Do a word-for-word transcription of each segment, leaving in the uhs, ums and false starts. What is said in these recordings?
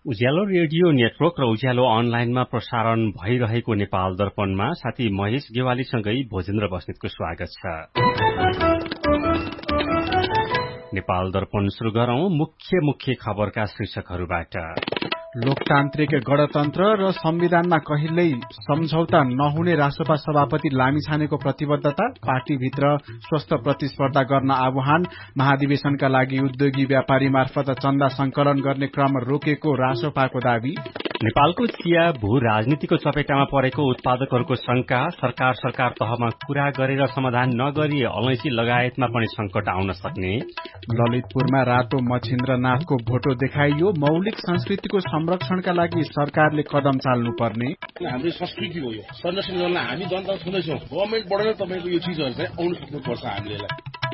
उज्यालो radio network र उज्यालो अनलाइनमा प्रसारण भइरहेको नेपाल दर्पणमा साथी महेश गेवालीसँगै भोजेन्द्र बस्नेतको स्वागत छ। नेपाल दर्पण सुरु गरौं मुख्य मुख्य खबरका शीर्षकहरूबाट। लोकतान्त्रिक गणतन्त्र र संविधानमा कहिल्यै सम्झौता नहुने राष्ट्रपा सभापति लामिछानेको प्रतिबद्धता, पार्टीभित्र स्वस्थ प्रतिस्पर्धा गर्न आह्वान, महाधिवेशनका लागि उद्योगी व्यापारी मार्फत चन्दा संकलन गर्ने क्रम रोकेको राष्ट्रपाको दावी। नेपालको चिया भू राजनीतिको चपेटामा परेको उत्पादकहरूको शंका, सरकार सरकार तहमा कुरा गरेर समाधान नगरी अलैँची लगायतमा पनि संकट आउन सक्ने। ललितपुरमा रातो मच्छिन्द्रनाथको भोटो देखाइयो, मौलिक संस्कृतिको संरक्षणका लागि सरकारले कदम चाल्नु पर्ने। हाम्रो संस्कृति हो यो, संरक्षण गर्न हामी जनता छँदैछौँ। गभर्मेन्टबाट नै तपाईँको यो चिजहरू चाहिँ आउनु सक्नुपर्छ हामीले।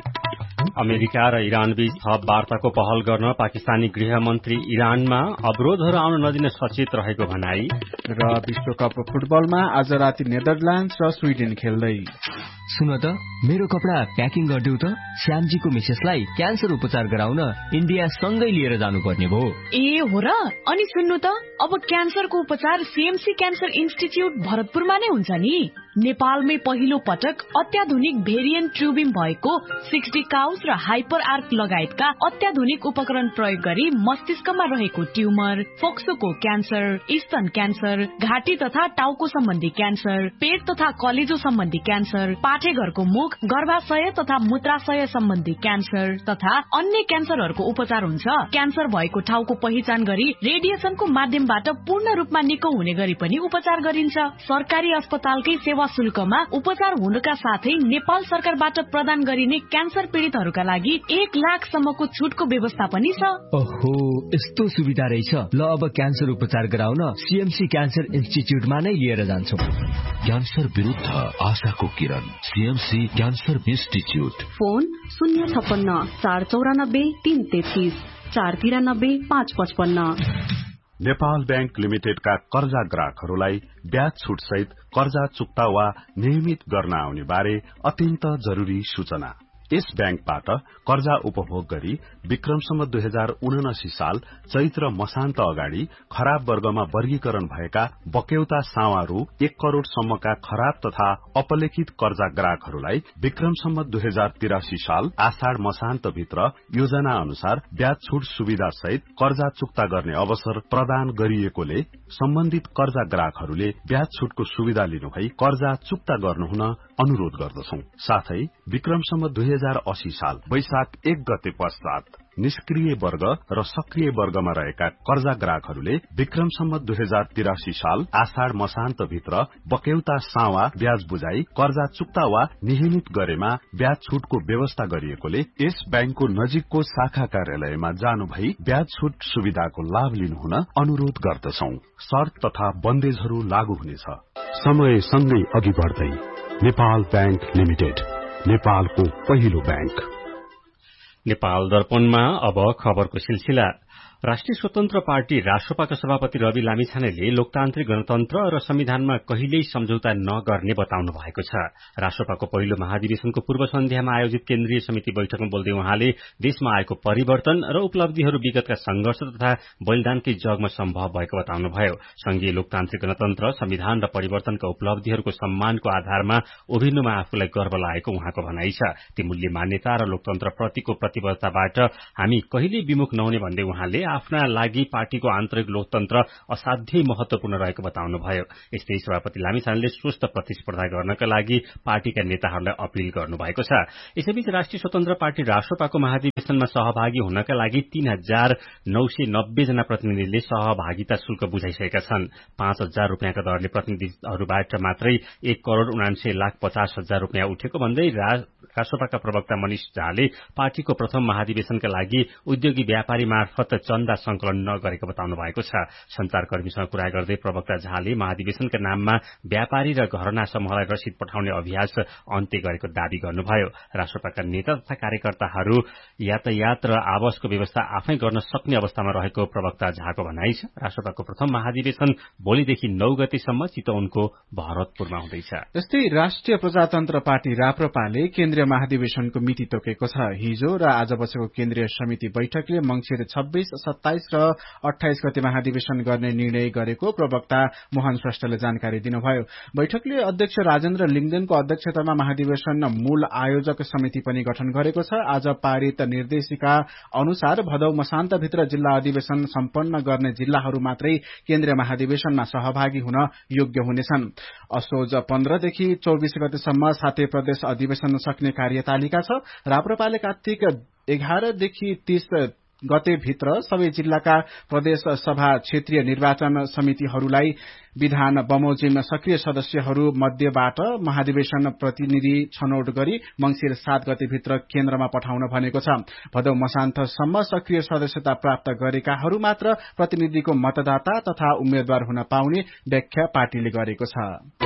अमेरिका र इरान बीच थप वार्ताको पहल गर्न पाकिस्तानी गृहमन्त्री इरानमा अवरोधहरू आउन नदिन सचेत रहेको भनाई। र विश्वकप फुटबलमा आज राति नेदरल्याण्ड्स र स्वीडेन खेल्दै। सुन त, मेरो कपडा प्याकिङ गरिदेऊ त। श्यामजीको मिसेसलाई क्यान्सर उपचार गराउन इन्डिया सँगै लिएर जानुपर्ने भयो। ए हो र? अनि सुन्नु त, अब क्यान्सरको उपचार सीएमसी क्यान्सर इन्स्टिच्युट भरतपुरमा नै हुन्छ नि। नेपालमै पहिलो पटक अत्याधुनिक भेरिएन्ट ट्युबिम भएको सिक्सटी काउस र हाइपर आर्क लगायतका अत्याधुनिक उपकरण प्रयोग गरी मस्तिष्कमा रहेको ट्युमर, फोक्सोको क्यान्सर, स्तन क्यान्सर, घाँटी तथा टाउको सम्बन्धी क्यान्सर, पेट तथा कलेजो सम्बन्धी क्यान्सर, पाठेघरको मुख, गर्भाशय तथा मूत्राशय सम्बन्धी क्यान्सर तथा अन्य क्यान्सरहरूको उपचार हुन्छ। क्यान्सर भएको ठाउँको पहिचान गरी रेडिएसनको माध्यमबाट पूर्ण रूपमा निको हुने गरी पनि उपचार गरिन्छ। सरकारी अस्पतालकै सेवा शुल्कमा उपचार हुनुका साथै नेपाल सरकारबाट प्रदान गरिने क्यान्सर पीड़ितहरूका लागि एक लाखसम्मको छुटको व्यवस्था पनि छ। ओहो, यस्तो सुविधा रहेछ। ल, अब क्यान्सर उपचार गराउन सीएमसी क्यान्सर इन्स्टिच्युटमा नै लिएर जान्छौं। क्यान्सर विरुद्ध आशाको किरण, सीएमसी क्यान्सर इन्स्टिच्युट। फोन शून्य छप्पन्न चार चौरानब्बे तीन तेत्तीस चार तिरानब्बे पाँच पचपन्न। नेपाल बैंक लिमिटेडका कर्जा ग्राहकहरूलाई ब्याज छुट सहित कर्जा चुक्ता वा नियमित गर्न आउने बारे अत्यन्त जरूरी सूचना। यस बैंकबाट कर्जा उपभोग गरी विक्रमसम्म दुई हजार उनासी साल चैत्र मसान्त अगाडि खराब वर्गमा वर्गीकरण भएका बक्यौता सावा रु एक करोड़ सम्मका खराब तथा अपलेखित कर्जा ग्राहकहरूलाई विक्रमसम्म दुई हजार तिरासी साल आषाढ़ मसान्त भित्र योजना अनुसार ब्याज छुट सुविधा सहित कर्जा चुक्ता गर्ने अवसर प्रदान गरिएकोले सम्बन्धित कर्जा ग्राहकहरूले ब्याज छुटको सुविधा लिनुभई कर्जा चुक्ता गर्नुहुन अनुरोध गर्दछौं। साथै विक्रमसम्म दुई हजार अस्सी साल वैशाख एक गते पश्चात निष्क्रिय वर्ग र सक्रिय वर्गमा रहेका कर्जा ग्राहकहरूले विक्रमसम्म दुई हजार तिरासी साल आषाढ़ मसान्त भित्र बक्यौता सावा ब्याज बुझाई कर्जा चुक्ता वा नियमित गरेमा ब्याज छुटको व्यवस्था गरिएकोले यस बैंकको नजिकको शाखा कार्यालयमा जानु भई ब्याज छुट सुविधाको लाभ लिनुहुन अनुरोध गर्दछौं। शर्त तथा बन्देजहरू लागू हुनेछ। समय सँगै अघि बढ्दै नेपाल बैंक लिमिटेड, नेपालको पहिलो बैंक। नेपाल दर्पणमा अब खबरको सिलसिला। राष्ट्रिय स्वतन्त्र पार्टी राष्ट्रपाका सभापति रवि लामिछानेले लोकतान्त्रिक गणतन्त्र र संविधानमा कहिल्यै सम्झौता नगर्ने बताउनु भएको छ। राष्ट्रपाको पहिलो महाधिवेशनको पूर्व सन्ध्यामा आयोजित केन्द्रीय समिति बैठकमा बोल्दै उहाँले देशमा आएको परिवर्तन र उपलब्धिहरू विगतका संघर्ष तथा बलिदानकै जगमा सम्भव भएको बताउनुभयो। संघीय लोकतान्त्रिक गणतन्त्र, संविधान र परिवर्तनका उपलब्धिहरूको सम्मानको आधारमा उभिन्नुमा आफूलाई गर्व लागेको उहाँको भनाइ छ। ती मूल्य मान्यता र लोकतन्त्र प्रतिको प्रतिबद्धताबाट हामी कहिल्यै विमुख नहुने भन्दै उहाँले आफ्ना लागि पार्टीको आन्तरिक लोकतन्त्र असाध्यै महत्वपूर्ण रहेको बताउनुभयो। यस्तै सभापति लामिछानेले स्वस्थ प्रतिस्पर्धा गर्नका लागि पार्टीका नेताहरूलाई अपील गर्नुभएको छ। यसैबीच राष्ट्रिय स्वतन्त्र पार्टी राष्ट्रपाको महाधिवेशनमा सहभागी हुनका लागि तीन हजार नौ सय नब्बे जना प्रतिनिधिले सहभागिता शुल्क बुझाइसकेका छन्। पाँच हजार रूपियाँका दरले प्रतिनिधिहरूबाट मात्रै एक करोड़ उनान्सय लाख पचास हजार रूपियाँ उठेको भन्दै राष्ट्रपाका प्रवक्ता मनिष झाले पार्टीको प्रथम महाधिवेशनका लागि उद्योगी व्यापारी मार्फत चन्दा संकलन नगरेको बताउनु भएको छ। संचारकर्मीसँग कुरा गर्दै प्रवक्ता झाले महाधिवेशनका नाममा व्यापारी र घरना समूहलाई रसिद पठाउने अभ्यास अन्त्य गरेको दावी गर्नुभयो। राष्ट्रपाका नेता तथा कार्यकर्ताहरू यातायात र आवासको व्यवस्था आफै गर्न सक्ने अवस्थामा रहेको प्रवक्ता झाको भनाइ छ। राष्ट्रपाको प्रथम महाधिवेशन भोलिदेखि नौ गतेसम्म चितवनको भरतपुरमा हुँदैछ। यस्तै राष्ट्रिय प्रजातन्त्र पार्टी राप्रपाले केन्द्रीय केन्द्रीय महाधिवेशनको मिति तोकेको छ। हिजो र आज बसेको केन्द्रीय समिति बैठकले मंसिर छब्बीस, सत्ताइस र अट्ठाइस गते महाधिवेशन गर्ने निर्णय गरेको प्रवक्ता मोहन श्रेष्ठले जानकारी दिनुभयो। बैठकले अध्यक्ष राजेन्द्र लिङदेनको अध्यक्षतामा महाधिवेशन मूल आयोजक समिति पनि गठन गरेको छ। आज पारित निर्देशिका अनुसार भदौ मसान्तभित्र जिल्ला अधिवेशन सम्पन्न गर्ने जिल्लाहरू मात्रै केन्द्रीय महाधिवेशनमा सहभागी हुन योग्य हुनेछन्। असोज पन्ध्रदेखि चौबिस गतेसम्म सातै प्रदेश अधिवेशन सक्ने कार्यतालिका छ। राप्रपाले कार्तिक एघारदेखि तीस गते भित्र सबै जिल्लाका प्रदेश सभा क्षेत्रीय निर्वाचन समितिहरूलाई विधान बमोजिम सक्रिय सदस्यहरू मध्येबाट महाधिवेशन प्रतिनिधि छनौट गरी मंसिर सात गते भित्र केन्द्रमा पठाउन भनेको छ। भदौ मसान्तसम्म सक्रिय सदस्यता प्राप्त गरेकाहरू मात्र प्रतिनिधिको मतदाता तथा उम्मेद्वार हुन पाउने व्याख्या पार्टीले गरेको छ।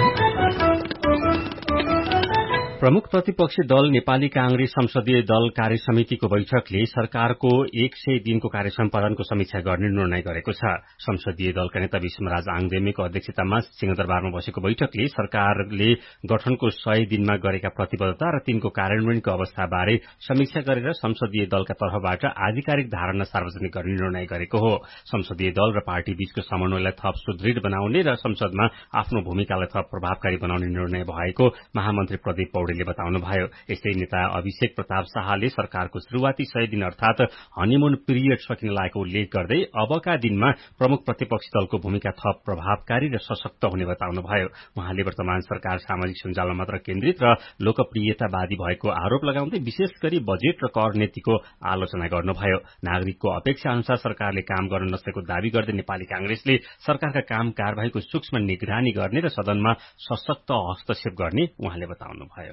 प्रमुख प्रतिपक्षी दल नेपाली कांग्रेस संसदीय दल कार्य समितिको बैठकले सरकारको एक सय दिनको कार्य सम्पादनको समीक्षा गर्ने निर्णय गरेको छ। संसदीय दलका नेता विष्णुराज आङदेमीको अध्यक्षतामा सिंहदरबारमा बसेको बैठकले सरकारले गठनको सय दिनमा गरेका प्रतिबद्धता र तिनको कार्यान्वयनको अवस्थाबारे समीक्षा गरेर संसदीय दलका तर्फबाट आधिकारिक धारणा सार्वजनिक गर्ने निर्णय गरेको हो। संसदीय दल र पार्टी बीचको समन्वयलाई थप सुदृढ़ बनाउने र संसदमा आफ्नो भूमिकालाई थप प्रभावकारी बनाउने निर्णय भएको महामन्त्री प्रदीप पौडेलले बताउनुभयो। यस्तै नेता अभिषेक प्रताप शाहले सरकारको शुरूआती सय दिन अर्थात हनीमून पिरियड सकिन लागेको उल्लेख गर्दै अबका दिनमा प्रमुख प्रतिपक्षी दलको भूमिका थप प्रभावकारी र सशक्त हुने बताउनुभयो। उहाँले वर्तमान सरकार सामाजिक सञ्जालमा मात्र केन्द्रित र लोकप्रियतावादी भएको आरोप लगाउँदै विशेष गरी बजेट र कर नीतिको आलोचना गर्नुभयो। नागरिकको अपेक्षा अनुसार सरकारले काम गर्न नसकेको दावी गर्दै नेपाली कांग्रेसले सरकारका काम कारबाहीको सूक्ष्म निगरानी गर्ने र सदनमा सशक्त हस्तक्षेप गर्ने उहाँले बताउनुभयो।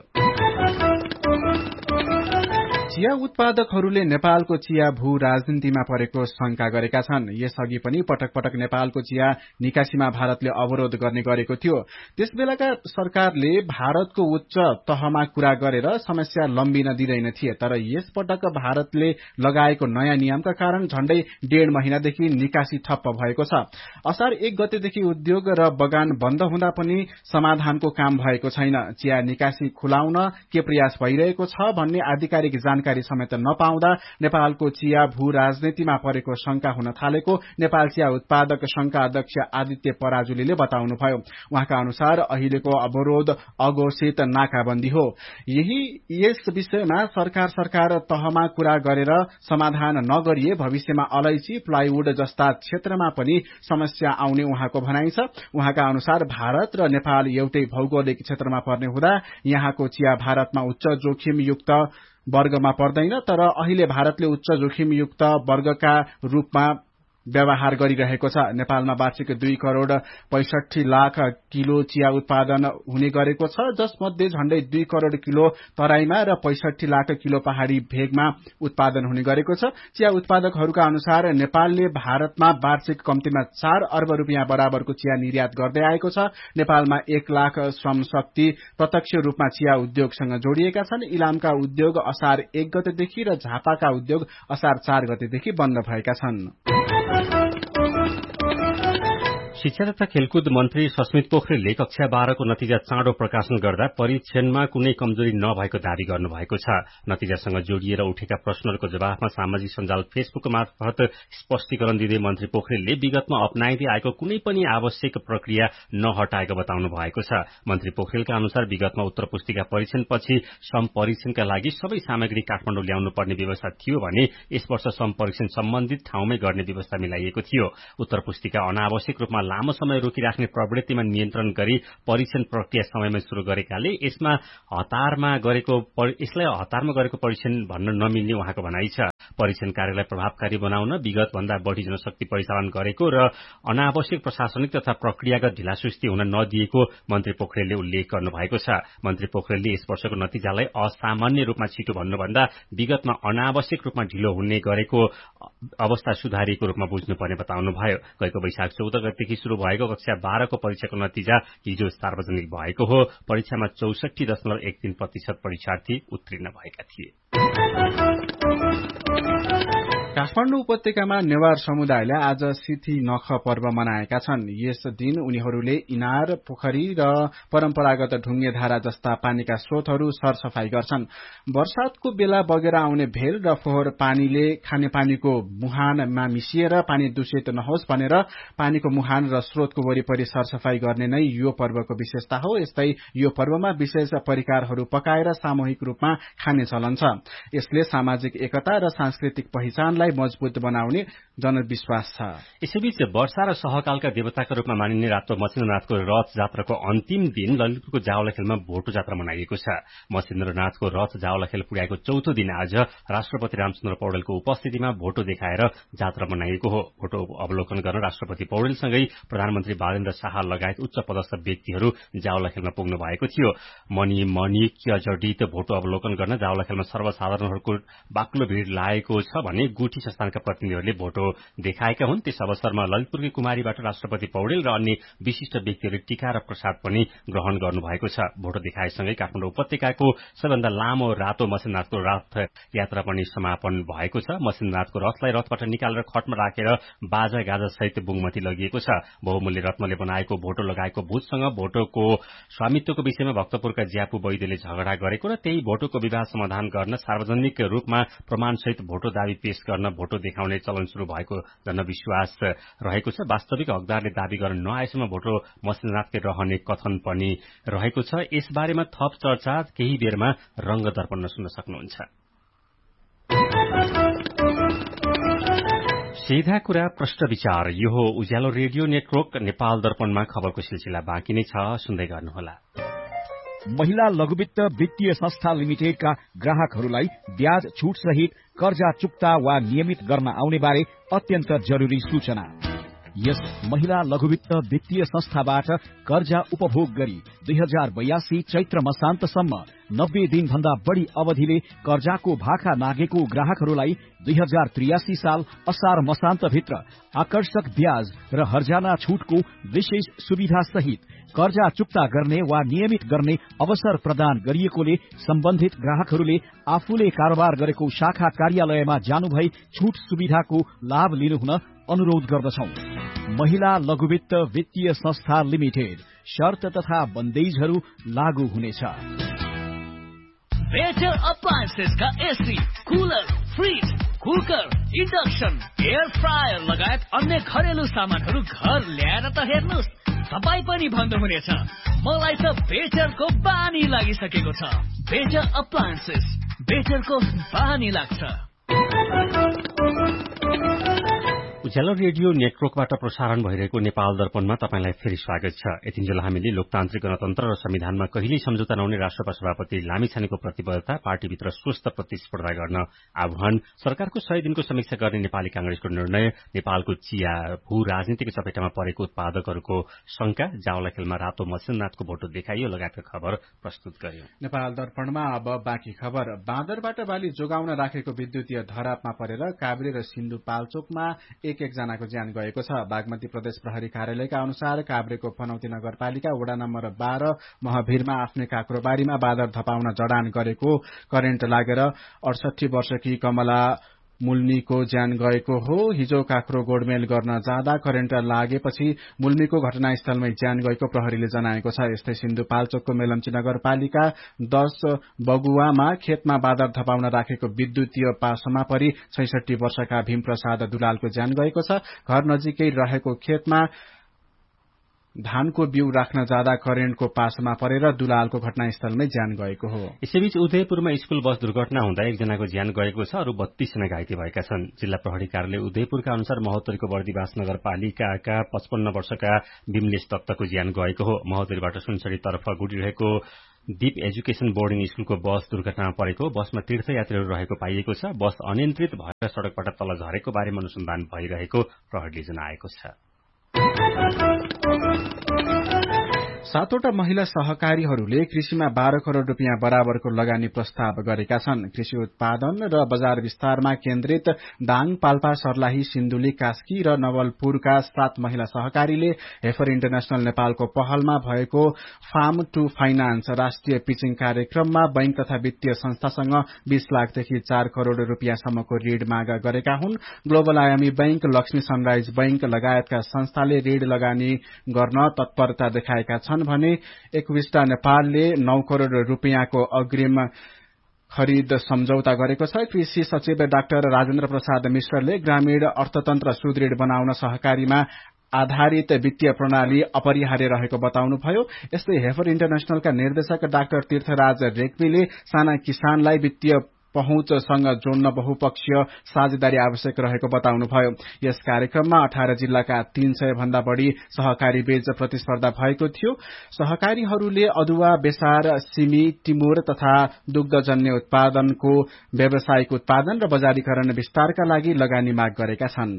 चिया उत्पादकहरूले नेपालको चिया भू राजनीतिमा परेको शंका गरेका छन्। यसअघि पनि पटक पटक नेपालको चिया निकासीमा भारतले अवरोध गर्ने गरेको थियो। त्यसबेलाका सरकारले भारतको उच्च तहमा कुरा गरेर समस्या लम्बिन दिँदैन थिए। तर यसपटक भारतले लगाएको नयाँ नियमका कारण झण्डै डेढ़ महिनादेखि निकासी ठप्प भएको छ। असार एक गतेदेखि उद्योग र बगान बन्द हुँदा पनि समाधानको काम भएको छैन। चिया निकासी खुलाउन के प्रयास भइरहेको छ भन्ने आधिकारिक जानकारी समेत नपाउँदा नेपालको चिया भू राजनीतिमा परेको शंका हुन थालेको नेपाल चिया उत्पादक संघका अध्यक्ष आदित्य पराजुलीले बताउनुभयो। उहाँका अनुसार अहिलेको अवरोध अघोषित नाकाबन्दी हो। यही यस विषयमा सरकार सरकार तहमा कुरा गरेर समाधान नगरिए भविष्यमा अलैची प्लाइवुड जस्ता क्षेत्रमा पनि समस्या आउने उहाँको भनाइ छ। उहाँका अनुसार भारत र नेपाल एउटै भौगोलिक क्षेत्रमा पर्ने हुँदा यहाँको चिया भारतमा उच्च जोखिमयुक्त वर्गमा पर्दैन। तर अहिले भारतले उच्च जोखिमयुक्त वर्गका रूपमा व्यवहार गरिरहेको छ। नेपालमा वार्षिक दुई करोड़ पैंसठी लाख किलो चिया उत्पादन हुने गरेको छ, जसमध्ये झण्डै दुई करोड़ किलो तराईमा र पैंसठी लाख किलो पहाड़ी भेगमा उत्पादन हुने गरेको छ। चिया उत्पादकहरूका अनुसार नेपालले भारतमा वार्षिक कम्तीमा चार अर्ब रूपियाँ बराबरको चिया निर्यात गर्दै आएको छ। नेपालमा एक लाख श्रम शक्ति प्रत्यक्ष रूपमा चिया उद्योगसँग जोडिएका छन्। इलामका उद्योग असार एक गतेदेखि र झापाका उद्योग असार चार गतेदेखि बन्द भएका छन्। शिक्षा तथा खेलकुद मन्त्री सस्मित पोखरेलले कक्षा बाह्रको नतिजा चाँडो प्रकाशन गर्दा परीक्षणमा कुनै कमजोरी नभएको दावी गर्नुभएको छ। नतिजासँग जोडिएर उठेका प्रश्नहरूको जवाफमा सामाजिक सञ्जाल फेसबुक मार्फत स्पष्टीकरण दिँदै मन्त्री पोखरेलले विगतमा अपनाइँदै आएको कुनै पनि आवश्यक प्रक्रिया नहटाएको बताउनु भएको छ। मन्त्री पोखरेलका अनुसार विगतमा उत्तर पुस्तिका परीक्षणपछि सम परीक्षणका लागि सबै सामग्री काठमाडौँ ल्याउनु पर्ने व्यवस्था थियो भने यस वर्ष सम परीक्षण सम्बन्धित ठाउँमै गर्ने व्यवस्था मिलाइएको थियो। उत्तर पुस्तिका अनावश्यक रूपमा लामो समय रोकिराख्ने प्रवृत्तिमा नियन्त्रण गरी परीक्षण प्रक्रिया समयमा शुरू गरेकाले यसमा हतारमा गरेको यसलाई हतारमा गरेको परीक्षण भन्न नमिल्ने उहाँको भनाइ छ। परीक्षण कार्यलाई प्रभावकारी बनाउन विगत भन्दा बढ़ी जनशक्ति परिचालन गरेको र अनावश्यक प्रशासनिक तथा प्रक्रियागत ढिलासुस्ती हुन नदिएको मन्त्री पोखरेलले उल्लेख गर्नुभएको छ। मन्त्री पोखरेलले यस वर्षको नतिजालाई असामान्य रूपमा छिटो भन्नुभन्दा विगतमा अनावश्यक रूपमा ढिलो हुने गरेको अवस्था सुधारिएको रूपमा बुझ्नुपर्ने बताउनुभयो। गएको वैशाख चौध गतेदेखि शुरू भएको कक्षा बाह्रको परीक्षाको नतिजा हिजो सार्वजनिक भएको हो। परीक्षामा चौसठी दशमलव एक तीन प्रतिशत परीक्षार्थी उत्तीर्ण भएका थिए। काठमाडौँ उपत्यकामा नेवार समुदायले आज सिथी नख पर्व मनाएका छन्। यस दिन उनीहरूले इनार, पोखरी र परम्परागत ढुङ्गे धारा जस्ता पानीका स्रोतहरू सरसफाई गर्छन्। वर्षातको बेला बगेर आउने भेल र फोहोर पानीले खानेपानीको मुहानमा मिसिएर पानी दूषित नहोस् भनेर पानीको मुहान र स्रोतको वरिपरि सरसफाई गर्ने नै यो पर्वको विशेषता हो। यस्तै यो पर्वमा विशेष परिकारहरू पकाएर सामूहिक रूपमा खाने चलन छ। यसले सामाजिक एकता र सांस्कृतिक पहिचानलाई मजबुत बनाउने जनविश्वास छ। यसैबीच वर्षा र सहकालका देवताका रूपमा मानिने रातो मसिन्द्रनाथको रथ जात्राको अन्तिम दिन ललितपुरको जावलाखेलमा भोटो जात्रा मनाइएको छ। मसिन्द्रनाथको रथ जावलाखेल पुगेको चौथो दिन आज राष्ट्रपति रामचन्द्र पौडेलको उपस्थितिमा भोटो देखाएर जात्रा मनाइएको हो। भोटो अवलोकन गर्न राष्ट्रपति पौडेलसँगै प्रधानमन्त्री बालेन्द्र शाह लगायत उच्च पदस्थ व्यक्तिहरू जावलाखेलमा पुग्नु भएको थियो। मणि मणिक्य जडित भोटो अवलोकन गर्न जावलाखेलमा सर्वसाधारणहरूको बाक्लो भीड़ लागेको छ भने गुठी संस्थानका प्रतिनिधिहरूले भोटो देखाएका हुन्। त्यस अवसरमा ललितपुरकी कुमारीबाट राष्ट्रपति पौडेल र अन्य विशिष्ट व्यक्तिहरूले टीका र प्रसाद पनि ग्रहण गर्नुभएको छ। भोटो देखाएसँगै काठमाडौँ उपत्यकाको सबैभन्दा लामो रातो मसिन्द्रनाथको रथ यात्रा पनि समापन भएको छ। मसिन्द्रनाथको रथलाई रथबाट निकालेर खटमा राखेर बाजा गाजा सहित बुङमती लगिएको छ। बहुमूल्य रत्नले बनाएको भोटो लगाएको भूतसँग भोटोको स्वामित्वको विषयमा भक्तपुरका ज्यापु वैद्यले झगडा गरेको र त्यही भोटोको विवाद समाधान गर्न सार्वजनिक रूपमा प्रमाणसहित भोटो दावी पेश गर्न भोटो देखाउने चलन शुरू भएको जनविश्वास रहेको छ। वास्तविक हकदारले दावी गर्न नआएसम्म भोटो मसिन्द्रनाथकै रहने कथन पनि रहेको छ। यसबारेमा थप चर्चा केही बेरमा रंग दर्पण सुन्न सक्नुहुन्छ। सीधा कुरा प्रश्न विचार, यो हो उज्यालो रेडियो नेटवर्क नेपाल दर्पणमा खबरको सिलसिला बाँकी नै छ, सुन्दै गर्नुहोला। महिला लघुवित्त वित्तीय संस्था लिमिटेडका ग्राहकहरूलाई ब्याज छूट सहित कर्जा चुक्ता वा नियमित गर्न आउने बारे अत्यन्त जरुरी सूचना। यस महिला लघुवित्त वित्तीय संस्थाबाट कर्जा उपभोग गरी दुई हजार बयासी चैत्र मसान्तसम्म नब्बे दिन भन्दा बढ़ी अवधिले कर्जाको भाका नागेको ग्राहकहरूलाई दुई हजार त्रियासी साल असार मसान्तभित्र आकर्षक ब्याज र हर्जाना छूटको विशेष सुविधा सहित कर्जा चुक्ता गर्ने वा नियमित गर्ने अवसर प्रदान गरिएकोले सम्बन्धित ग्राहकहरूले आफूले कारोबार गरेको शाखा कार्यालयमा जानुभई छूट सुविधाको लाभ लिनुहुन अनुरोध गर्दछौं। महिला लघुवित्त वित्तीय संस्था लिमिटेड, शर्त तथा बन्देजहरू लागू हुनेछ। Better अप्लायन्सेसका AC, cooler, fridge, cooker, induction, air fryer लगायत अन्य घरेलु सामानहरू घर ल्याएर त हेर्नुहोस्, तपाई पनि भन्नुहुनेछ मलाई त बेटरको बानी लागिसकेको छ। बेटर अप्लायन्सेस, बेटरको बानी लाग्छ। उज्यालो रेडियो नेटवर्कबाट प्रसारण भइरहेको नेपाल दर्पणमा तपाईंलाई फेरि स्वागत छ। यतिन्जेल हामीले लोकतान्त्रिक गणतन्त्र र संविधानमा कहिल्यै सम्झौता नहुने राष्ट्रपा सभापति लामिछानेको प्रतिबद्धता, पार्टीभित्र स्वस्थ प्रतिस्पर्धा गर्न आह्वान, सरकारको सय दिनको समीक्षा गर्ने नेपाली कांग्रेसको निर्णय, नेपालको चिया भू राजनीतिको चपेटामा परेको उत्पादकहरूको शंका, जावलाखेलमा रातो मसिन्द्रनाथको भोटो देखाइयो लगायतका खबर प्रस्तुत गर्यो। नेपाल दर्पणमा अब बाँकी खबर। बाँदरबाट बाली जोगाउन राखेको विद्युतीय धरापमा परेर काभ्रे र सिन्धुपाल्चोकमा एक एक जनाको ज्यान गएको छ। बागमती प्रदेश प्रहरी कार्यालयका अनुसार काभ्रेको पनौती नगरपालिका वडा नम्बर बाह्र महभिरमा आफ्नै काँक्रोबारीमा बाँदर धपाउन जडान गरेको करेन्ट लागेर अडसठी वर्षकी कमला मुल्मीको ज्यान गएको हो। हिजो काँक्रो गोडमेल गर्न जाँदा करेन्ट लागेपछि मुल्मीको घटनास्थलमै ज्यान गएको प्रहरीले जनाएको छ। यस्तै सिन्धुपाल्चोकको मेलम्ची नगरपालिका दश बगुवामा खेतमा बाँदर धपाउन राखेको विद्युतीय पासोमा परि छैसठी वर्षका भीमप्रसाद दुलालको ज्यान गएको छ। घर नजिकै रहेको खेतमा धानको बिउ राख्न जाँदा करेन्टको पासमा परेर दुलालको घटनास्थलमै ज्यान गएको हो। यसैबीच उदयपुरमा स्कूल बस दुर्घटना हुँदा एकजनाको ज्यान गएको छ, अरू बत्तीस जना घाइते भएका छन्। जिल्ला प्रहरी कार्यालय उदयपुरका अनुसार महोत्तरीको बर्दिवास नगरपालिकाका पचपन्न वर्षका विमलेश दत्तको ज्यान गएको हो। महोत्तरीबाट सुनसरी तर्फ गुडिरहेको दीप एजुकेशन बोर्डिङ स्कूलको बस दुर्घटनामा परेको। बसमा तीर्थयात्रीहरू रहेको पाइएको छ। बस अनियन्त्रित भएर सड़कबाट तल झरेको बारेमा अनुसन्धान भइरहेको प्रहरीले जनाएको छ। सातवटा महिला सहकारीहरूले कृषिमा बाह्र करोड़ रूपियाँ बराबरको लगानी प्रस्ताव गरेका छन्। कृषि उत्पादन र बजार विस्तारमा केन्द्रित दाङ, पाल्पा, सर्लाही, सिन्धुली, कास्की र नवलपुरका सात महिला सहकारीले हेफर इन्टरनेशनल नेपालको पहलमा भएको फार्म टू फाइनान्स राष्ट्रिय पिचिङ कार्यक्रममा बैंक तथा वित्तीय संस्थासँग बीस लाखदेखि चार करोड़ रूपियाँसम्मको ऋण माग गरेका हुन्। ग्लोबल आयामी बैंक, लक्ष्मी सनराइज बैंक लगायतका संस्थाले ऋण लगानी गर्न तत्परता देखाएका छन् भने एक्विस्टा नेपालले नौ करोड़ रूपियाँको अग्रिम खरिद सम्झौता गरेको छ। कृषि सचिव डाक्टर राजेन्द्र प्रसाद मिश्रले ग्रामीण अर्थतन्त्र सुदृढ बनाउन सहकारीमा आधारित वित्तीय प्रणाली अपरिहार्य रहेको बताउनुभयो। यस्तै हेफर इन्टरनेशनलका निर्देशक डाक्टर तीर्थराज रेग्मीले साना किसानलाई वित्तीय पहुँचसँग जोड्न बहुपक्षीय साझेदारी आवश्यक रहेको बताउनुभयो। यस कार्यक्रममा अठार जिल्लाका तीन सय भन्दा बढ़ी सहकारी बीच प्रतिस्पर्धा भएको थियो। सहकारीहरूले अदुवा, बेसार, सिमी, टिमुर तथा दुग्धजन्य उत्पादनको व्यावसायिक उत्पादन र बजारीकरण विस्तारका लागि लगानी माग गरेका छन्।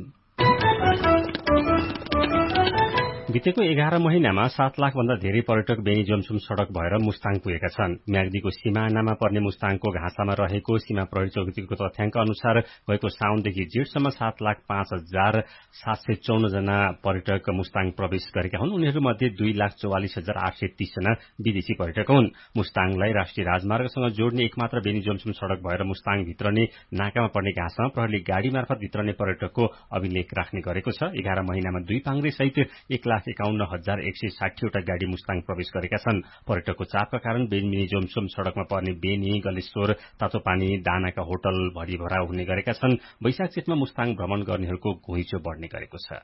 बितेको एघार महिनामा सात लाख भन्दा धेरै पर्यटक बेनी जोमसुम सड़क भएर मुस्ताङ पुगेका छन्। म्याग्दीको सिमानामा पर्ने मुस्ताङको घाँसामा रहेको सीमा प्रहरी चौकीको तथ्याङ्क अनुसार गएको साउनदेखि जेठसम्म सात लाख पाँच हजार सात सय चौन्न जना पर्यटक मुस्ताङ प्रवेश गरेका हुन्। उनीहरूमध्ये दुई लाख चौवालिस हजार आठ सय तीस जना विदेशी पर्यटक हुन्। मुस्ताङलाई राष्ट्रिय राजमार्गसँग जोड्ने एकमात्र बेनी जोमसुम सड़क भएर मुस्ताङ भित्रने नाकामा पर्ने घाँसामा प्रहरीले गाड़ी मार्फत भित्रने पर्यटकको अभिलेख राख्ने गरेको छ। एघार महिनामा दुई पाङ्ग्रे सहित एक लाख एकाउन्न हजार एक सय साठीवटा गाड़ी मुस्ताङ प्रवेश गरेका छन्। पर्यटकको चापका कारण बेनी जोमसुम सड़कमा पर्ने बेनी, गलेश्वर, तातो पानी, दानाका होटल भरि भराउ हुने गरेका छन्। वैशाख जेठमा मुस्ताङ भ्रमण गर्नेहरूको घुइँचो बढ़ने गरेको छ।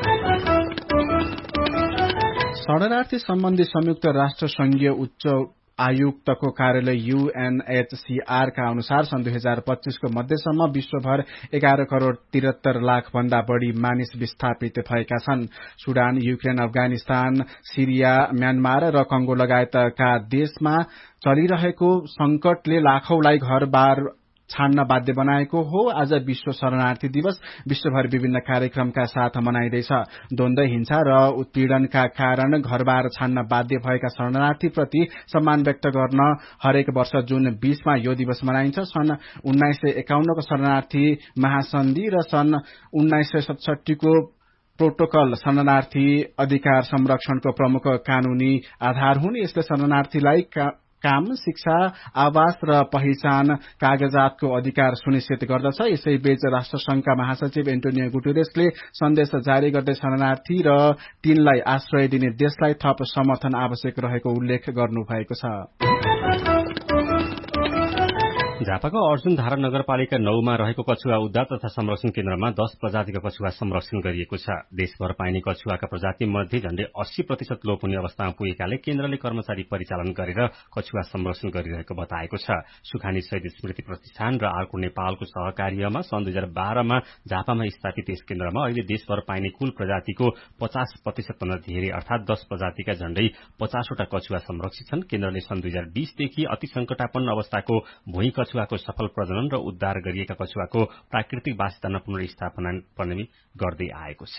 शरणार्थी सम्बन्धी संयुक्त राष्ट्र संघीय उच्च आयुक्तको कार्यालय यूएनएचसीआर का अनुसार सन् दुई हजार पच्चीसको मध्यसम्म विश्वभर एघार करोड़ तिहत्तर लाख भन्दा बढ़ी मानिस विस्थापित भएका छन्। सुडान, युक्रेन, अफगानिस्तान, सिरिया, म्यानमार र कंगो लगायतका देशमा चलिरहेको संकटले लाखौंलाई घरबार छाड्न बाध्य बनाएको हो। आज विश्व शरणार्थी दिवस विश्वभर विभिन्न कार्यक्रमका साथ मनाइँदैछ। द्वन्द, हिंसा र उत्पीड़नका कारण घरबार छाड्न बाध्य भएका शरणार्थीप्रति सम्मान व्यक्त गर्न हरेक वर्ष जुन बीसमा यो दिवस मनाइन्छ। सन् उन्नाइस सय एकाउन्नको शरणार्थी महासन्धि र सन् उन्नाइस सय सतसट्ठीको प्रोटोकल शरणार्थी अधिकार संरक्षणको प्रमुख कानूनी आधार हुन्। यसले शरणार्थीलाई काम, शिक्षा, आवास र पहिचान कागजातको अधिकार सुनिश्चित गर्दछ। यसैबीच राष्ट्रसंघका महासचिव एन्टोनियो गुटेरेसले सन्देश जारी गर्दै शरणार्थी र तिनलाई आश्रय दिने देशलाई थप समर्थन आवश्यक रहेको उल्लेख गर्नुभएको छ। झापाको अर्जुन धारा नगरपालिका नौमा रहेको कछुवा उद्धार तथा संरक्षण केन्द्रमा दस प्रजातिका कछुवा संरक्षण गरिएको छ। देशभर पाइने कछुवाका प्रजाति मध्ये झण्डै अस्सी प्रतिशत लोप हुने अवस्थामा पुगेकाले केन्द्रले कर्मचारी परिचालन गरेर कछुवा संरक्षण गरिरहेको बताएको छ। सुखानी शहीद स्मृति प्रतिष्ठान र अर्को नेपालको सहकार्यमा सन् दुई हजार बाह्रमा झापामा स्थापित यस केन्द्रमा अहिले देशभर पाइने कुल प्रजातिको पचास प्रतिशत भन्दा धेरै अर्थात दस प्रजातिका झण्डै पचासवटा कछुवा संरक्षित छन्। केन्द्रले सन् दुई हजार बीसदेखि अति संकटापन्न अवस्थाको भुइँ कछुवाको सफल प्रजनन र उद्धार गरिएका कछुवाको प्राकृतिक वासस्थानमा पुनर्स्थापना पनि गर्दै आएको छ।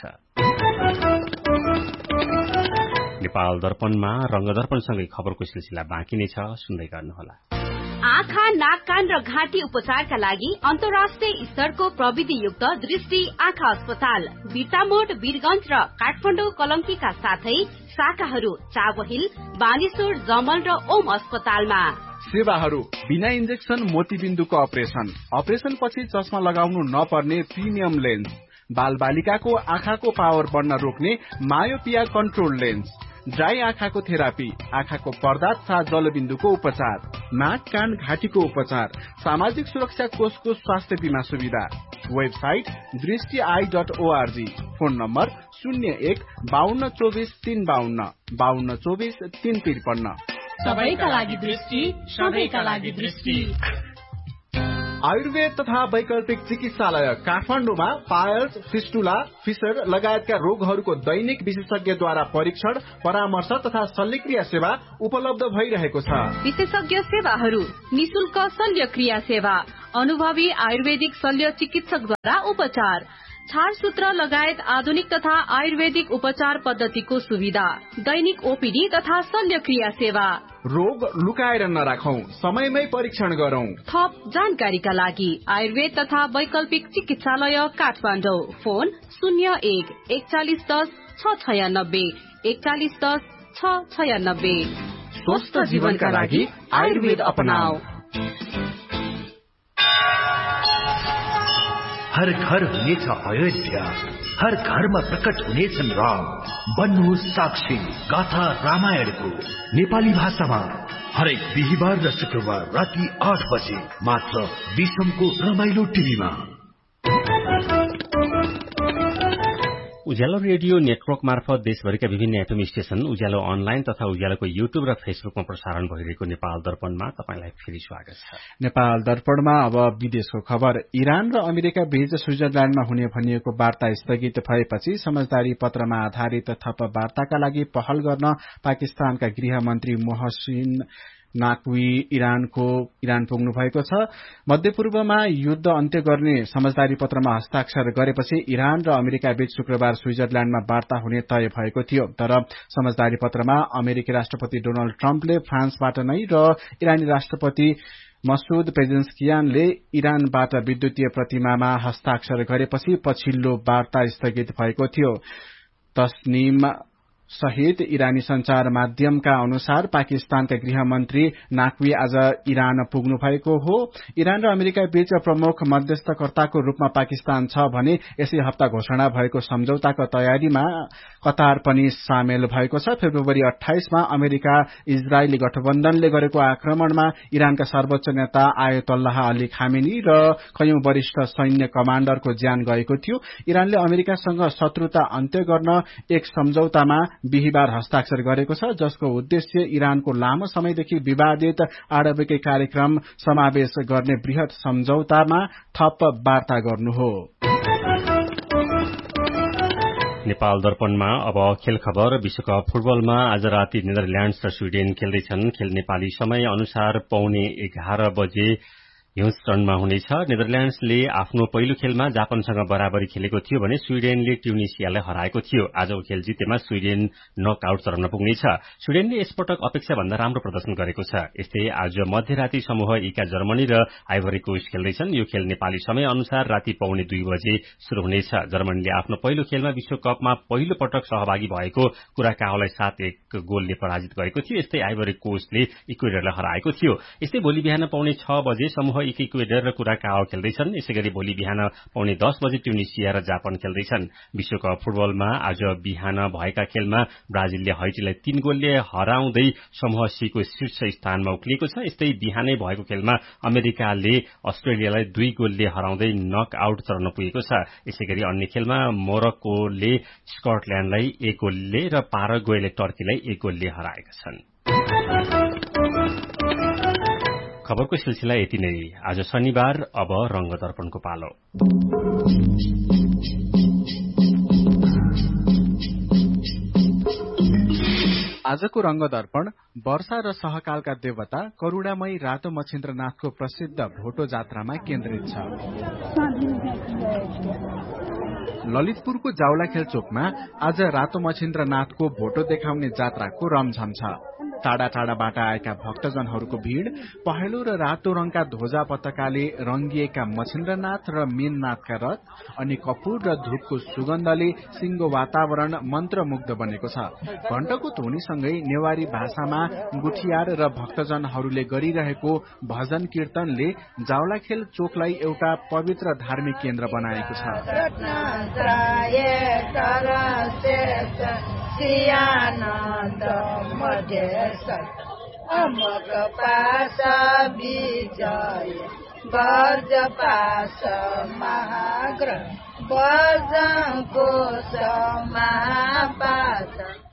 नेपाल दर्पणमा रंगदर्पणसँगै खबरको सिलसिला बाँकी नै छ, सुन्दै गर्नुहोला। आँखा, नाक, कान र घाँटी उपचारका लागि अन्तर्राष्ट्रिय स्तरको प्रविधियुक्त दृष्टि आँखा अस्पताल बिर्तामोड, वीरगंज र काठमाडौँ कलंकीका साथै शाखाहरू चावहिल, बानेश्वर, जमल र ओम अस्पतालमा। सेवाहरू बिना इन्जेक्सन मोतीबिन्दुको अपरेसन, अपरेसन पछि चस्मा लगाउनु नपर्ने प्रिमियम लेन्स, बाल बालिकाको आँखाको पावर बढ्न रोक्ने मायोपिया कन्ट्रोल लेन्स, ड्राई आँखाको थेरापी, आँखाको पर्दा तथा जलबिन्दुको उपचार, नाक, कान, घाँटीको उपचार, सामाजिक सुरक्षा कोषको स्वास्थ्य बीमा सुविधा। वेबसाइट दृष्टि I dot ORG. Phone number शून्य एक बाहन्न चौबिस तीन बाहन्न बाहन्न चौबिस तीन त्रिपन्न। सबैका लागि दृष्टि, सबैका लागि दृष्टि। आयुर्वेद तथा वैकल्पिक चिकित्सालय काठमाडौँमा पायल्स, फिस्टुला, फिसर लगायतका रोगहरूको दैनिक विशेषज्ञद्वारा परीक्षण, परामर्श तथा शल्यक्रिया सेवा उपलब्ध भइरहेको छ। विशेषज्ञ सेवाहरू निशुल्क शल्यक्रिया सेवा, अनुभवी आयुर्वेदिक शल्य चिकित्सकद्वारा उपचार, छारसूत्र लगायत आधुनिक तथा आयुर्वेदिक उपचार पद्धतिको सुविधा, दैनिक ओपीडी तथा शल्यक्रिया सेवा। रोग लुकाएर नराखौं, समयमै परीक्षण गरौं। थप जानकारीका लागि आयुर्वेद तथा वैकल्पिक चिकित्सालय काठमाडौँ। फोन शून्य एक एकचालिस दस छ छयानब्बे एकचालिस दस छ छयानब्बे। स्वस्थ जीवनका लागि आयुर्वेद अपनाऊ। हर घर हुनेछ अयोध्या, हर घरमा प्रकट हुनेछन् राम। बन्नुहोस् साक्षी गाथा रामायणको नेपाली भाषामा हरेक बिहिबार र शुक्रबार राति आठ बजे मात्र विषमको रमाइलो टिभीमा। उज्यालो रेडियो नेटवर्क मार्फत देशभरिका विभिन्न एफएम स्टेशन, उज्यालो अनलाइन तथा उज्यालोको युट्युब र फेसबुकमा प्रसारण भइरहेको नेपाल दर्पणमा तपाईंलाई फेरि स्वागत छ। नेपाल दर्पणमा अब विदेशको खबर। इरान र अमेरिका बीच स्विजरल्याण्डमा हुने भनिएको वार्ता स्थगित भएपछि समझदारी पत्रमा आधारित थप वार्ताका लागि पहल गर्न पाकिस्तानका गृहमन्त्री मोहसिन नाकवी इरानको इरान पुग्नु भएको छ। मध्यपूर्वमा युद्ध अन्त्य गर्ने समझदारी पत्रमा हस्ताक्षर गरेपछि इरान र अमेरिका बीच शुक्रबार स्विजरल्याण्डमा वार्ता हुने तय भएको थियो। तर समझदारी पत्रमा अमेरिकी राष्ट्रपति डोनाल्ड ट्रम्पले फ्रान्सबाट नै र इरानी राष्ट्रपति मसूद पेजेन्स्कियानले इरानबाट विद्युतीय प्रतिमामा हस्ताक्षर गरेपछि पछिल्लो वार्ता स्थगित भएको थियो। तस्निम सहित इरानी संचार माध्यमका अनुसार पाकिस्तानका गृहमन्त्री नाकवी आज इरान पुग्नु भएको हो। इरान र अमेरिका बीच प्रमुख मध्यस्थकर्ताको रूपमा पाकिस्तान छ भने यसै हप्ता घोषणा भएको सम्झौताको तयारीमा कतार पनि सामेल भएको छ। फेब्रुअरी अठाइसमा अमेरिका इजरायली गठबन्धनले गरेको आक्रमणमा इरानका सर्वोच्च नेता आयतोल्लाह अली खामेनी र कयौं वरिष्ठ सैन्य कमाण्डरको ज्यान गएको थियो। इरानले अमेरिकासँग शत्रुता अन्त्य गर्न एक सम्झौतामा बिहिबार हस्ताक्षर गरेको छ, जसको उद्देश्य इरानको लामो समयदेखि विवादित आणविक कार्यक्रम समावेश गर्ने वृहत सम्झौतामा थप वार्ता गर्नु हो। नेपाल दर्पणमा अब खेल खबर। विश्वकप फुटबलमा आज राति नेदरल्याण्ड्स र स्वीडेन खेल्दैछन्। खेल नेपाली समय अनुसार पौने एघार बजे ह्युस्टनमा हुनेछ। नेदरल्याण्ड्सले आफ्नो पहिलो खेलमा जापानसँग बराबरी खेलेको थियो भने स्वीडेनले ट्युनिसियालाई हराएको थियो। आजको खेल जितेमा स्वीडेन नकआउट चरणमा पुग्नेछ। स्वीडेनले यसपटक अपेक्षा भन्दा राम्रो प्रदर्शन गरेको छ। यस्तै आज मध्यराति समूह इका जर्मनी र आइभरी कोस्ट खेल्दैछन्। यो खेल नेपाली समय अनुसार राति पौने दुई बजे शुरू हुनेछ। जर्मनीले आफ्नो पहिलो खेलमा विश्वकपमा पहिलो पटक सहभागी भएको कुराकाओलाई सात एक गोलले पराजित गरेको थियो। यस्तै आइभरी कोस्टले इक्वेडरलाई हराएको थियो। यस्तै भोलि बिहान पौने छ बजे समूह इक्वेडर र कुराकाओ खेल्दैछन्। यसैगरी भोलि बिहान पौने दस बजे ट्युनिसिया र जापान खेल्दैछन्। विश्वकप फुटबलमा आज बिहान भएका खेलमा ब्राजिलले हैटीलाई तीन गोलले हराउँदै समूह सी को शीर्ष स्थानमा उक्लिएको छ। यस्तै बिहानै भएको खेलमा अमेरिकाले अस्ट्रेलियालाई दुई गोलले हराउँदै नक आउट चरण पुगेको छ। यसैगरी अन्य खेलमा मोरक्कोले स्कटल्याण्डलाई एक गोलले र पाराग्वेले टर्कीलाई एक गोलले हराएका छन्। खबरको सिलसिला यति नै। आज शनिबार, अब रंग दर्पणको पालो। आजको रंग दर्पण वर्षा र सहकालका देवता करुणामयी रातो मच्छिन्द्रनाथको प्रसिद्ध भोटो जात्रामा केन्द्रित छ। ललितपुरको जाउलाखेल चोकमा आज रातो मच्छिन्द्रनाथको भोटो देखाउने जात्राको रमझम छ। टाढा टाढाबाट आएका भक्तजनहरूको भीड़ पहेँलो र रातो रंगका ध्वजा पताकाले रंगिएका मच्छिन्द्रनाथ र मीननाथका रथ अनि कपूर र धूपको सुगन्धले सिंगो वातावरण मन्त्रमुग्ध बनेको छ। घण्टको ध्वनिसँगै नेवारी भाषामा गुठियार र भक्तजनहरूले गरिरहेको भजन कीर्तनले जाउलाखेल चोकलाई एउटा पवित्र धार्मिक केन्द्र बनाएको छ। अमक पास विजय वर्ज पास महाग्रह वर्जको समापास।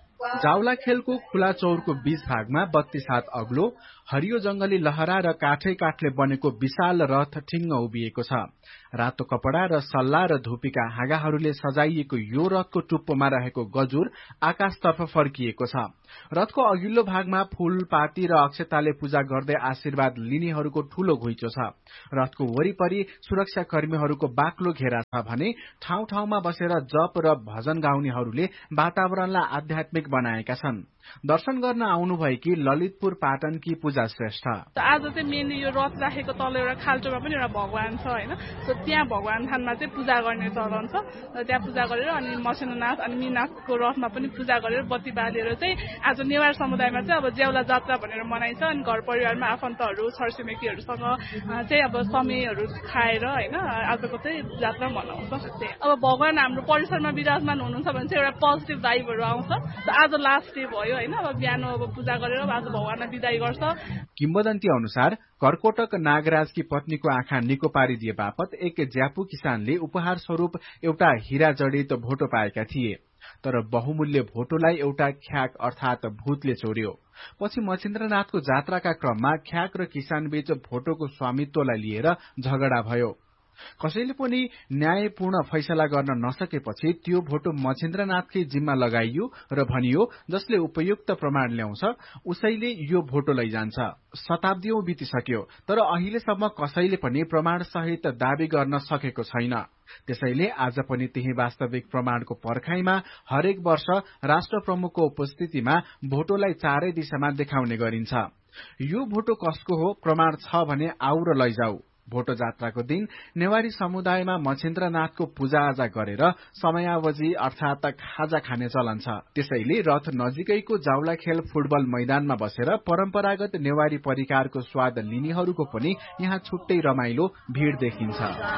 जाउला खेलको खुला चौरको बीच भागमा बत्तीस हात अग्लो हरियो जंगली लहरा र काठै काठले बनेको विशाल रथ ठिङ्ग उभिएको छ। रातो कपडा र सल्ला र धुपीका हाँगाहरूले सजाइएको यो रथको टुप्पोमा रहेको गजुर आकाशतर्फ फर्किएको छ। रथको अघिल्लो भागमा फूलपाती र अक्षताले पूजा गर्दै आशीर्वाद लिनेहरूको ठूलो घुइँचो छ। रथको वरिपरि सुरक्षा कर्मीहरूको बाक्लो घेरा छ भने ठाउँ ठाउँमा बसेर जप र भजन गाउनेहरूले वातावरणलाई आध्यात्मिक बनाएका छन्। दर्शन गर्न आउनुभएकी ललितपुर पाटनकी पूजा श्रेष्ठ आज चाहिँ मेनली यो रथ राखेको तल एउटा खाल्टोमा पनि एउटा भगवान छ हैन, सो त्यहाँ भगवान थानमा चाहिँ पूजा गर्ने चलन छ र त्यहाँ पूजा गरेर अनि मसेन्द्रनाथ अनि मीनाथको रथमा पनि पूजा गरेर बत्ती बालेर चाहिँ आज नेवार समुदायमा चाहिँ अब ज्याउला जात्रा भनेर मनाइन्छ अनि घर परिवारमा आफन्तहरू छरछिमेकीहरूसँग चाहिँ अब समयहरू खाएर हैन आजको चाहिँ जात्रा मनाउँछ। अब भगवान हाम्रो परिसरमा विराजमान हुनुहुन्छ भने चाहिँ एउटा पोजिटिभ भाइबहरू आउँछ। आज लास्ट डे भयो हैन, अब बिहान अब पूजा गरेर आज भगवानलाई बिदाई गर्छ। किम्बदन्ती अनुसार करकोटक नागराजकी पत्नीको आँखा निको पारिदिए बापत एक ज्यापु किसानले उपहार स्वरूप एउटा हीरा जडित भोटो पाएका थिए, तर बहुमूल्य भोटोलाई एउटा ख्याक अर्थात भूतले चोर्यो। पछि मच्छिन्द्रनाथको जात्राका क्रममा ख्याक र किसानबीच भोटोको स्वामित्वलाई लिएर झगडा भयो। कसैले पनि न्यायपूर्ण फैसला गर्न नसकेपछि त्यो भोटो मच्छिन्द्रनाथकै जिम्मा लगाइयो र भनियो जसले उपयुक्त प्रमाण ल्याउँछ उसैले यो भोटो लैजान्छ। शताब्दीऔं बितिसक्यो तर अहिलेसम्म कसैले पनि प्रमाण सहित दावी गर्न सकेको छैन। त्यसैले आज पनि त्यही वास्तविक प्रमाणको पर्खाइमा हरेक वर्ष राष्ट्र प्रमुखको उपस्थितिमा भोटोलाई चारै दिशामा देखाउने गरिन्छ। यो भोटो कसको हो प्रमाण छ भने आऊ र लैजाऊ। भोटो जात्राको दिन नेवारी समुदायमा मच्छिन्द्रनाथको पूजाआजा गरेर समयावधि अर्थात खाजा खाने चलन छ। त्यसैले रथ नजिकैको जाउला खेल फुटबल मैदानमा बसेर परम्परागत नेवारी परिकारको स्वाद लिनेहरूको पनि यहाँ छुट्टै रमाइलो भीड़ देखिन्छ।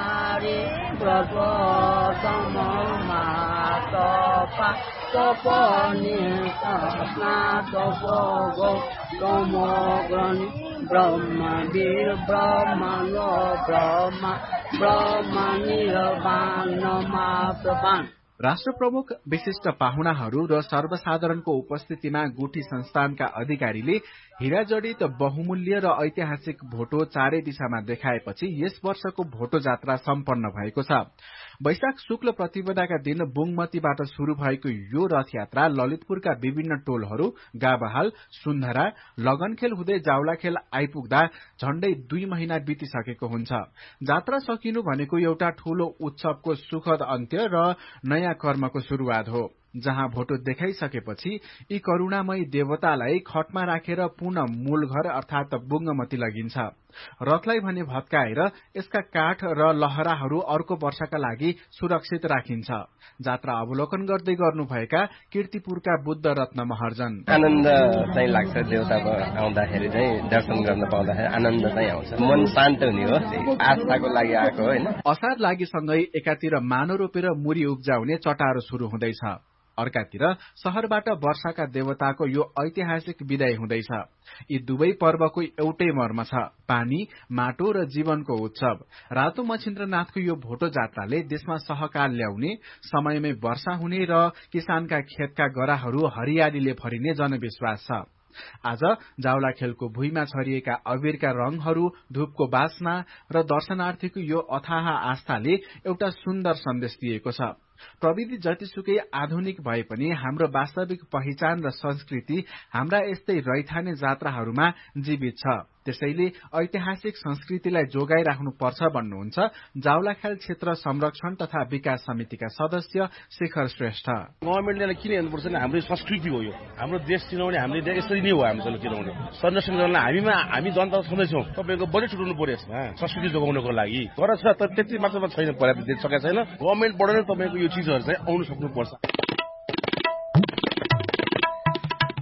ब्रह्मवीर ब्रह्मणो ब्रह्म ब्रह्मनिर्वाणमा प्रवान। राष्ट्र प्रमुख विशिष्ट पाहुनाहरू र सर्वसाधारणको उपस्थितिमा गुठी संस्थानका अधिकारीले हीरा जडित बहुमूल्य र ऐतिहासिक भोटो चारै दिशामा देखाएपछि यस वर्षको भोटो जात्रा सम्पन्न भएको छ। वैशाख शुक्ल प्रतिपदाका दिन बुङमतीबाट शुरू भएको यो रथ यात्रा ललितपुरका विभिन्न टोलहरू गाबहाल सुन्धरा लगनखेल हुँदै जाउलाखेल आइपुग्दा झण्डै दुई महिना बितिसकेको हुन्छ। जात्रा सकिनु भनेको एउटा ठूलो उत्सवको सुखद अन्त्य र नयाँ कर्मको शुरूआत हो। जहाँ भोटो देखाइसकेपछि यी करुणामयी देवतालाई खटमा राखेर पुनः मूल घर अर्थात बुङ्गमती लगिन्छ। रथलाई भने भत्काएर यसका काठ र लहराहरू अर्को वर्षका लागि सुरक्षित राखिन्छ। जात्रा अवलोकन गर्दै गर्नुभएका कीर्तिपुरका बुद्ध रत्न महर्जन आनन्द चाहिँ लाग्छ। देवताको आउँदाखेरि चाहिँ दर्शन गर्न पाउँदाखेरि आनन्द चाहिँ आउँछ, मन शान्त हुने हो, आस्थाको लागि आएको होइन। असार लागिसँगै एकातिर मानो रोपेर मुरी उब्जाउने चटारो शुरू हुँदैछ, अर्कातिर शहरबाट वर्षाका देवताको यो ऐतिहासिक विदाई हुँदैछ। यी दुवै पर्वको एउटै मर्म छ, पानी माटो र जीवनको उत्सव। रातो मच्छिन्द्रनाथको यो भोटो जात्राले देशमा सहकाल ल्याउने, समयमै वर्षा हुने र किसानका खेतका गराहरू हरियालीले भरिने जनविश्वास छ। आज जाउला खेलको भुइँमा छरिएका अबीरका रंगहरू, धूपको बास्ना र दर्शनार्थीको यो अथाह आस्थाले एउटा सुन्दर सन्देश दिएको छ। प्रविधि जतिसुकै आधुनिक भए पनि हाम्रो वास्तविक पहिचान र संस्कृति हाम्रा यस्तै रैथाने जात्राहरूमा जीवित छ। त्यसैले ऐतिहासिक संस्कृतिलाई जोगाइराख्नुपर्छ भन्नुहुन्छ जाउलाखेल क्षेत्र संरक्षण तथा विकास समितिका सदस्य शेखर श्रेष्ठ। गभर्मेन्टले किन हेर्नुपर्छ भने हाम्रो संस्कृति हो, यो हाम्रो देश चिनाउने हामीले यसरी नै हो। हामीसँग चिनाउने संरक्षण गर्नलाई हामीमा हामी जनता छँदैछौँ। तपाईँको बजेट छुटाउनु पर्यो यसमा संस्कृति जोगाउनको लागि। तर छ तर त्यति मात्रामा छैन, पर्याप्त दिन सकेको छैन। गभर्मेन्टबाट नै तपाईँको यो चिजहरू चाहिँ आउनु सक्नुपर्छ।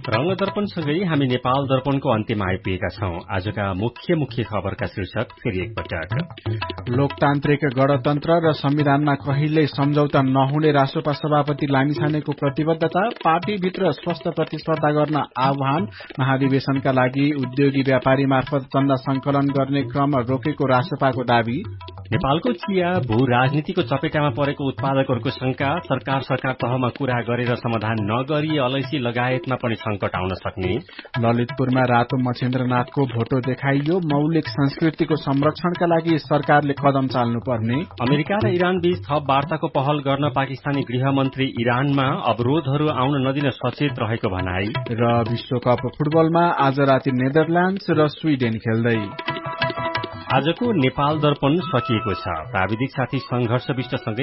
रंग दर्पणसँगै हामी नेपाल दर्पणको अन्त्यमा आइपुगेका छौं। आजका मुख्य मुख्य खबरका शीर्षक फेरि एकपटक। लोकतान्त्रिक गणतन्त्र र संविधानमा कहिल्यै सम्झौता नहुने राष्ट्रपा सभापति लामिछानेको प्रतिबद्धता, पार्टीभित्र स्वस्थ प्रतिस्पर्धा गर्न आह्वान, महाधिवेशनका लागि उद्योगी व्यापारी मार्फत चन्दा संकलन गर्ने क्रम रोकेको राष्ट्रपाको दावी, नेपालको चिया भू राजनीतिको चपेटामा परेको उत्पादकहरूको शंका, सरकार सरकार तहमा कुरा गरेर समाधान नगरी अलैसी लगायतमा पनि संकट आउन सक्ने, ललितपुरमा रातो मछेन्द्रनाथको भोटो देखाइयो, मौलिक संस्कृतिको संरक्षणका लागि सरकारले कदम चाल्नुपर्ने, अमेरिका र इरान बीच थप वार्ताको पहल गर्न पाकिस्तानी गृहमन्त्री इरानमा अवरोधहरू आउन नदिन सचेत रहेको भनाई, र विश्वकप फुटबलमा आज राति नेदरल्याण्ड्स र स्वीडेन खेल्दै। आजको नेपाल दर्पण सकिएको छ। प्राविधिक साथी संघर्ष विष्टसँगै